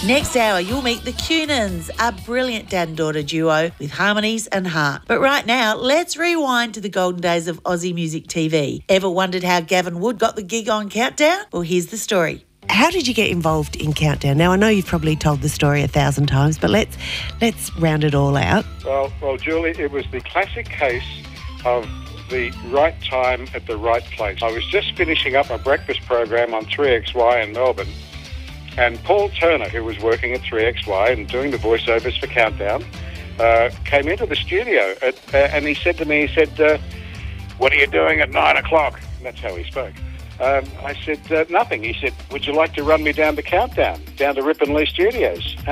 Next hour, you'll meet the Cunans, a brilliant dad and daughter duo with harmonies and heart. But right now, let's rewind to the golden days of Aussie Music TV. Ever wondered how Gavin Wood got the gig on Countdown? Well, here's the story. How did you get involved in Countdown? Now, I know you've probably told the story 1,000 times, but let's round it all out. Well, Julie, it was the classic case of the right time at the right place. I was just finishing up a breakfast program on 3XY in Melbourne, and Paul Turner, who was working at 3XY and doing the voiceovers for Countdown, came into the studio and he said to me, what are you doing at 9 o'clock? And that's how he spoke. I said, nothing. He said, would you like to run me down to Countdown, down to Rip and Lee Studios?